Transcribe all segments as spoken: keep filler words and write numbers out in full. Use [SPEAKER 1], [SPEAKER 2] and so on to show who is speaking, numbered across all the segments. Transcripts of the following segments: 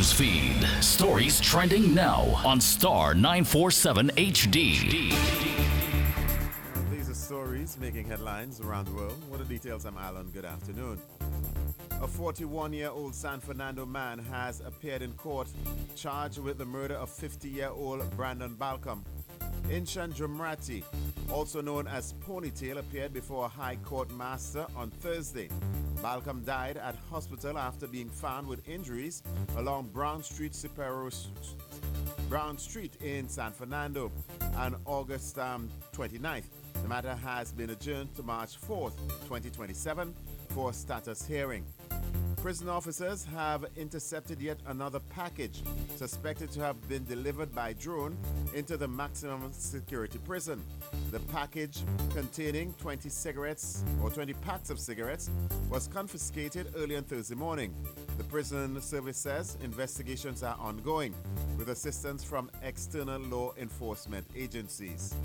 [SPEAKER 1] News feed. Stories trending now on Star nine forty-seven H D.
[SPEAKER 2] These are stories making headlines around the world. What are the details? I'm Alan. Good afternoon. A forty-one-year-old San Fernando man has appeared in court charged with the murder of fifty-year-old Brandon Balcom. Inshan Dramrati, also known as Ponytail, appeared before a High Court master on Thursday. Balcom died at hospital after being found with injuries along Brown Street, Cipero, Brown Street in San Fernando on August um, twenty-ninth. The matter has been adjourned to March fourth, twenty twenty-seven for a status hearing. Prison officers have intercepted yet another package suspected to have been delivered by drone into the maximum security prison. The package, containing twenty cigarettes or twenty packs of cigarettes, was confiscated early on Thursday morning. The prison service says investigations are ongoing with assistance from external law enforcement agencies.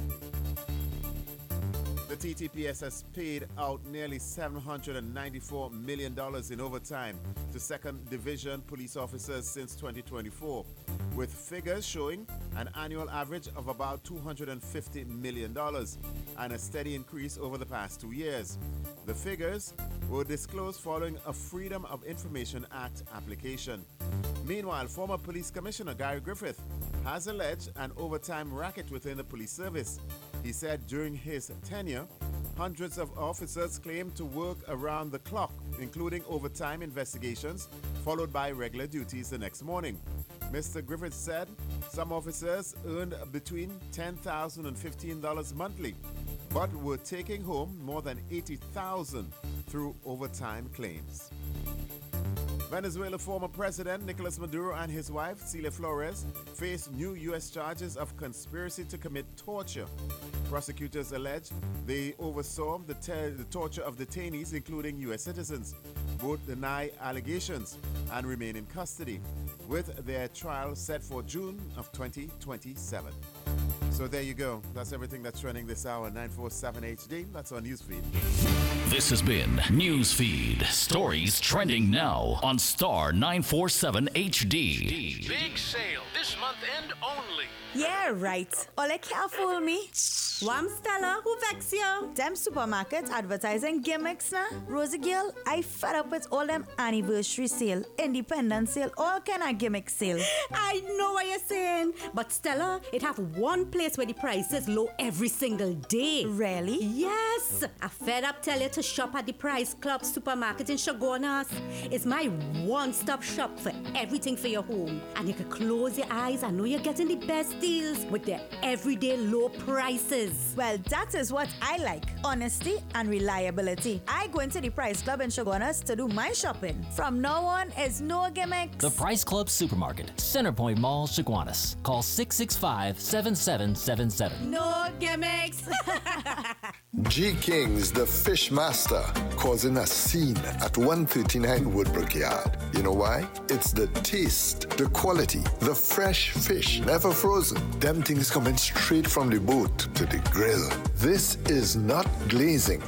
[SPEAKER 2] The T T P S has paid out nearly seven hundred ninety-four million dollars in overtime to second Division police officers since twenty twenty-four, with figures showing an annual average of about two hundred fifty million dollars and a steady increase over the past two years. The figures were disclosed following a Freedom of Information Act application. Meanwhile, former Police Commissioner Gary Griffith has alleged an overtime racket within the police service. He said during his tenure, hundreds of officers claimed to work around the clock, including overtime investigations, followed by regular duties the next morning. Mister Griffith said some officers earned between ten thousand dollars and fifteen dollars monthly, but were taking home more than eighty thousand dollars through overtime claims. Venezuela former President Nicolas Maduro and his wife, Celia Flores, face new U S charges of conspiracy to commit torture. Prosecutors allege they oversaw the, ter- the torture of detainees, including U S citizens. Both deny allegations and remain in custody, with their trial set for June of twenty twenty-seven. So there you go. That's everything that's trending this hour. nine forty-seven H D. That's our newsfeed.
[SPEAKER 1] This has been Newsfeed. Stories trending now on Star nine forty-seven H D.
[SPEAKER 3] Big sale this month end only.
[SPEAKER 4] Yeah, right. Ole can't fool me. Wham Stella, who vex you? Them supermarkets advertising gimmicks na. Rosie Gill, I fed up with all them anniversary sale, independence sale, all kind of gimmick sale.
[SPEAKER 5] I know what you're saying, but Stella, it have one place where the price is low every single day.
[SPEAKER 4] Really?
[SPEAKER 5] Yes. I fed up tell you to shop at the Price Club supermarket in Chaguanas. It's my one-stop shop for everything for your home. And you can close your eyes and know you're getting the best deals with their everyday low prices.
[SPEAKER 4] Well, that is what I like. Honesty and reliability. I go into the Price Club in Chaguanas to do my shopping. From now on, it's no gimmicks.
[SPEAKER 6] The Price Club Supermarket, Centerpoint Mall, Chaguanas. Call six six five, seven seven seven seven.
[SPEAKER 5] No gimmicks.
[SPEAKER 7] G. King's The Fish Master, causing a scene at one thirty-nine Woodbrook Yard. You know why? It's the taste, the quality, the fresh fish, never frozen. Them things coming straight from the boat to the grill. This is not glazing.